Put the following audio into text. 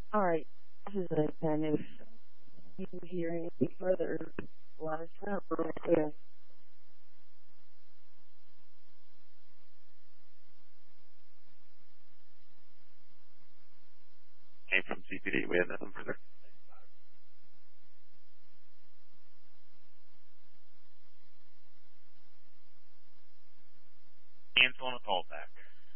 All right. This is a kind of you hear anything further. Let us know. Yeah. Came from CPD. We had nothing further. Cancel on a callback.